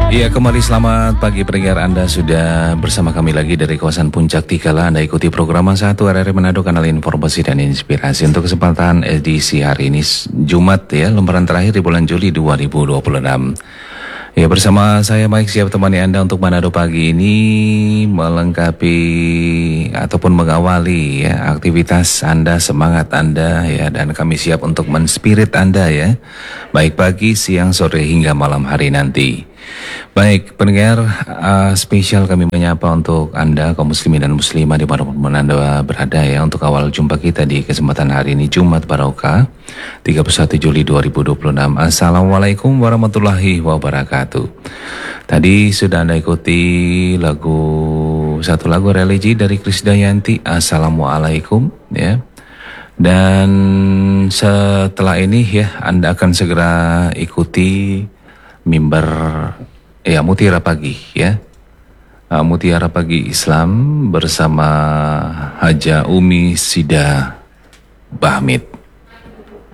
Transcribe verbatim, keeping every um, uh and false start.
Iya, kembali selamat pagi pendengar. Anda sudah bersama kami lagi dari kawasan Puncak Tikala. Anda ikuti program satu R R I Manado, kanal informasi dan inspirasi. Untuk kesempatan edisi hari ini Jumat ya, lembaran terakhir di bulan Juli dua ribu dua puluh enam. Ya, bersama saya Mike siap temani Anda untuk Manado pagi ini, melengkapi ataupun mengawali ya aktivitas Anda, semangat Anda ya, dan kami siap untuk menspirit Anda ya, baik pagi, siang, sore hingga malam hari nanti. Baik pendengar, uh, spesial kami menyapa untuk Anda kaum muslimin dan muslimah di mana pun Anda berada ya, untuk awal jumpa kita di kesempatan hari ini Jumat Barokah tiga puluh satu Juli dua ribu dua puluh enam. Assalamualaikum warahmatullahi wabarakatuh. Tadi sudah Anda ikuti lagu satu lagu religi dari Krisdayanti, Assalamualaikum ya. Dan setelah ini ya Anda akan segera ikuti mimbar ya Mutiara Pagi ya, uh, Mutiara Pagi Islam bersama Haja Umi Sida Bahmid